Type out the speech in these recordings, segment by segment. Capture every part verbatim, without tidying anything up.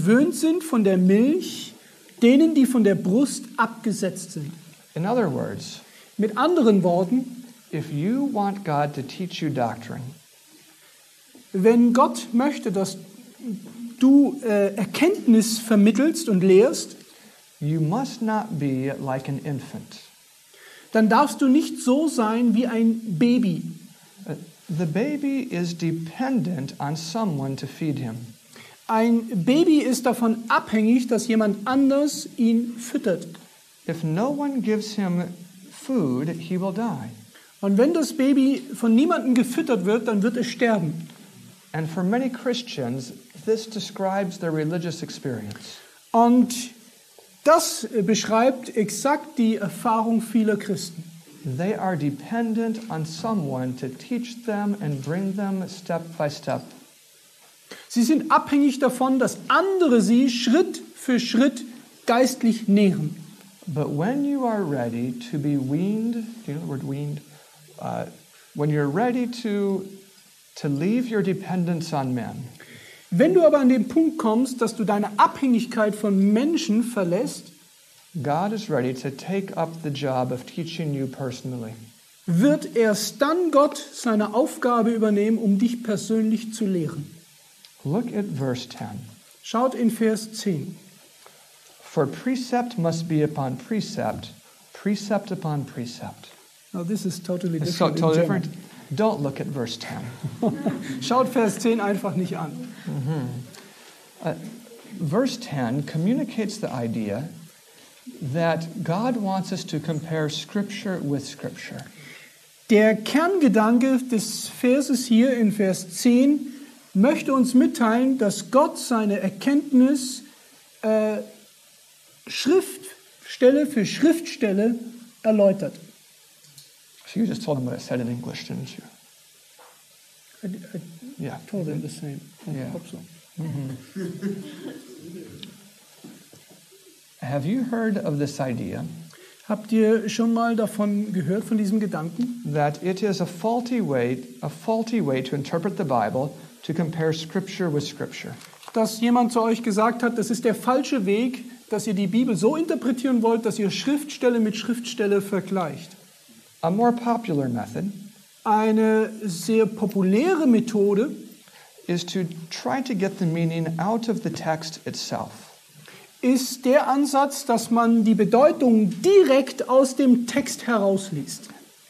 entwöhnt sind von der Milch, denen, die von der Brust abgesetzt sind. In other words, Mit anderen Worten, if you want God to teach you doctrine, wenn Gott möchte, dass du äh, Erkenntnis vermittelst und lehrst, you must not be like an infant. dann darfst du nicht so sein wie ein Baby. Uh, The baby is dependent on someone to feed him. Ein Baby ist davon abhängig, dass jemand anders ihn füttert. If no one gives him food, he will die. Und wenn das Baby von niemandem gefüttert wird, dann wird es sterben. And for many Christians, this describes their religious experience. Und das beschreibt exakt die Erfahrung vieler Christen. They are dependent on someone to teach them and bring them step by step. Sie sind abhängig davon, dass andere sie Schritt für Schritt geistlich nähren. But when you are ready to be weaned, do you know the word weaned? Uh, when you're ready to, to leave your dependence on men, Wenn du aber an den Punkt kommst, dass du deine Abhängigkeit von Menschen verlässt, God is ready to take up the job of teaching you personally. wird erst dann Gott seine Aufgabe übernehmen, um dich persönlich zu lehren. Look at verse ten. Schaut in Vers zehn. For precept must be upon precept, precept upon precept. Now this is totally It's so different. in totally German. different. Don't look at verse ten. Schaut Vers zehn einfach nicht an. Uh, verse ten communicates the idea that God wants us to compare Scripture with Scripture. Der Kerngedanke des Verses hier in Vers zehn möchte uns mitteilen, dass Gott seine Erkenntnis äh, Schriftstelle für Schriftstelle erläutert. So you just told him what I said in English, didn't you? I, I Yeah. told him the same. I Yeah. hope so. Have you heard of this idea Habt ihr schon mal davon gehört, von diesem Gedanken? that it is a faulty way, a faulty way to interpret the Bible to compare Scripture with Scripture? Dass jemand zu euch gesagt hat, das ist der falsche Weg, dass ihr die Bibel so interpretieren wollt, dass ihr Schriftstelle mit Schriftstelle vergleicht. A more popular method Eine sehr populäre Methode is to try to get the meaning out of the text itself. ist der Ansatz, dass man die Bedeutung direkt aus dem Text herausliest.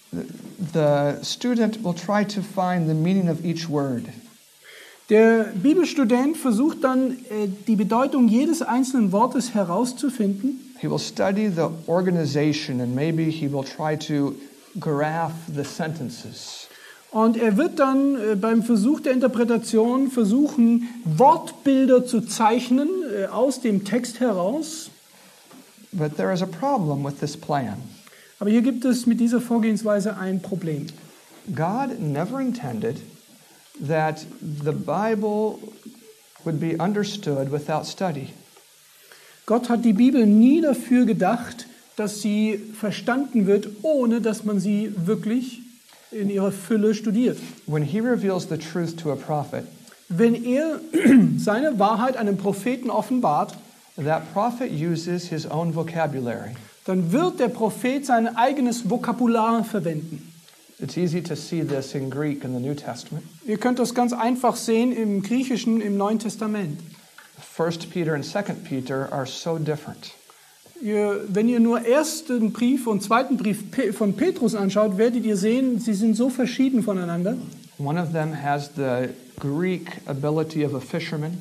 The student will try to find the meaning of each word. Der Bibelstudent versucht dann, äh, die Bedeutung jedes einzelnen Wortes herauszufinden. He will study the organization and maybe he will try to graph the sentences. Und er wird dann äh, beim Versuch der Interpretation versuchen, Wortbilder zu zeichnen äh, aus dem Text heraus. But there is a problem with this plan. Aber hier gibt es mit dieser Vorgehensweise ein Problem. God never intended that the Bible would be understood without study. Gott hat die Bibel nie dafür gedacht, dass sie verstanden wird, ohne dass man sie wirklich in ihrer Fülle studiert. When he reveals the truth to a prophet, Wenn er seine Wahrheit einem Propheten offenbart, that prophet uses his own vocabulary. dann wird der Prophet sein eigenes Vokabular verwenden. It's easy to see this in Greek in the New Testament. Ihr könnt das ganz einfach sehen im Griechischen im Neuen Testament. First Peter and Second Peter are so different. Ihr, wenn ihr nur ersten Brief und zweiten Brief Pe- von Petrus anschaut, werdet ihr sehen, sie sind so verschieden voneinander. One of them has the Greek ability of a fisherman.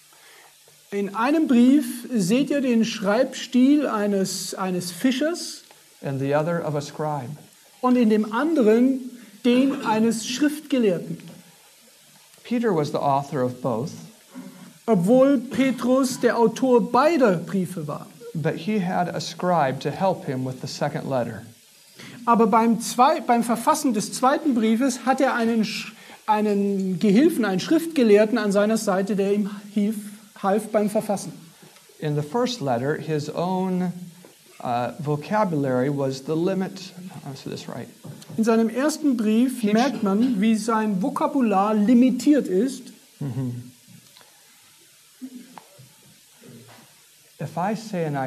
In einem Brief seht ihr den Schreibstil eines, eines Fischers And the other of a scribe. und in dem anderen den eines Schriftgelehrten. Peter was the author of both, Obwohl Petrus der Autor beider Briefe war. but he had a scribe to help him with the second letter. Aber beim, zwei, beim Verfassen des zweiten Briefes hat er einen, Sch- einen Gehilfen, einen Schriftgelehrten an seiner Seite, der ihm hilf, half beim Verfassen. In the first letter, his own uh, vocabulary was the limit. I'll say this right. In seinem ersten Brief He- merkt man, wie sein Vokabular limitiert ist. if I say an